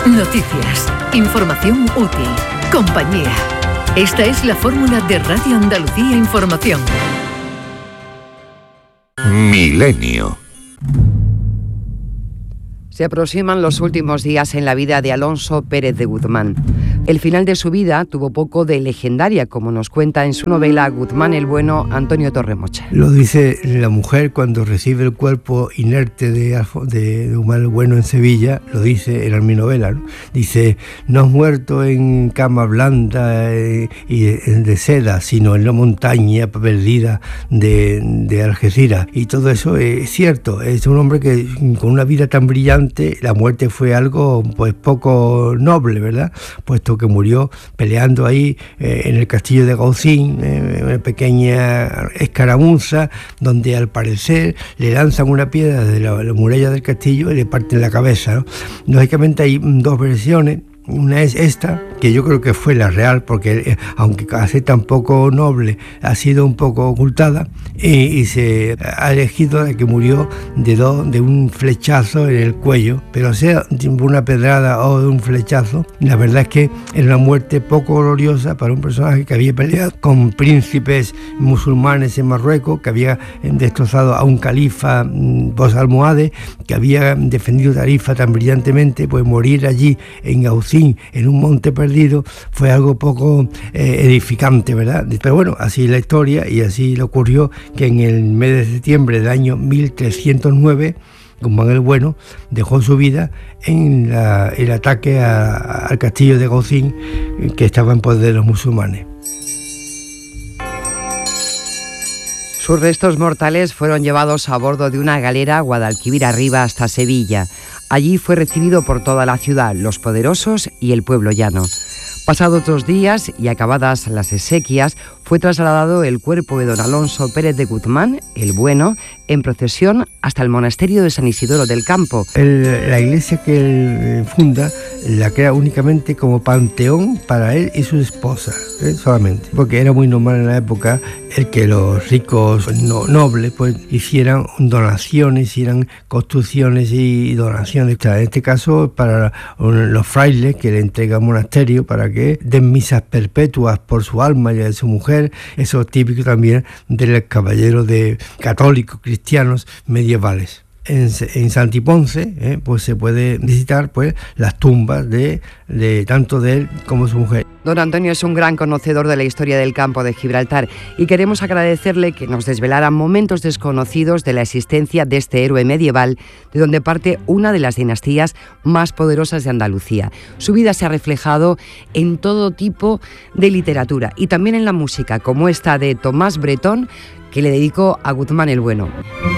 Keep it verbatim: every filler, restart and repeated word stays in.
Noticias, información útil, compañía. Esta es la fórmula de Radio Andalucía Información. Milenio. Se aproximan los últimos días en la vida de Alonso Pérez de Guzmán. El final de su vida tuvo poco de legendaria, como nos cuenta en su novela Guzmán el Bueno, Antonio Torremocha. Lo dice la mujer cuando recibe el cuerpo inerte de, de Guzmán el Bueno en Sevilla, lo dice, era mi novela, ¿no? Dice, no has muerto en cama blanda eh, y de, de seda, sino en la montaña perdida de, de Algeciras. Y todo eso es cierto, es un hombre que con una vida tan brillante, la muerte fue algo pues poco noble, ¿verdad? Puesto que murió peleando ahí eh, en el castillo de Gaucín, eh, una pequeña escaramuza, donde al parecer le lanzan una piedra de la, la muralla del castillo y le parten la cabeza, ¿no? Lógicamente hay dos versiones. Una es esta, que yo creo que fue la real, porque aunque hace tan poco noble, ha sido un poco ocultada, y, y se ha elegido la que murió de, do, de un flechazo en el cuello, pero sea de una pedrada o de un flechazo, la verdad es que era una muerte poco gloriosa para un personaje que había peleado con príncipes musulmanes en Marruecos, que había destrozado a un califa Bos Almohade, que había defendido Tarifa tan brillantemente, pues morir allí en Gaucín, en un monte perdido, fue algo poco eh, edificante, ¿verdad? Pero bueno, así es la historia, y así le ocurrió que en el mes de septiembre del año mil trescientos nueve, Guzmán el Bueno dejó su vida en la, el ataque a, al castillo de Gaucín, que estaba en poder de los musulmanes. Sus restos mortales fueron llevados a bordo de una galera Guadalquivir arriba hasta Sevilla. Allí fue recibido por toda la ciudad, los poderosos y el pueblo llano. Pasados dos días y acabadas las exequias, fue trasladado el cuerpo de don Alonso Pérez de Guzmán, el Bueno, en procesión hasta el monasterio de San Isidoro del Campo. El, la iglesia que él funda la crea únicamente como panteón para él y su esposa, ¿eh? solamente, porque era muy normal en la época el que los ricos no, nobles pues hicieran donaciones, hicieran construcciones y donaciones. O sea, en este caso para los frailes que le entregan monasterio para que den misas perpetuas por su alma y de su mujer. Eso es típico también de los caballeros de católicos cristianos medievales. En, en Santiponce eh, pues se puede visitar pues las tumbas de, de tanto de él como su mujer. Don Antonio es un gran conocedor de la historia del campo de Gibraltar y queremos agradecerle que nos desvelara momentos desconocidos de la existencia de este héroe medieval, de donde parte una de las dinastías más poderosas de Andalucía. Su vida se ha reflejado en todo tipo de literatura y también en la música, como esta de Tomás Bretón, que le dedicó a Guzmán el Bueno.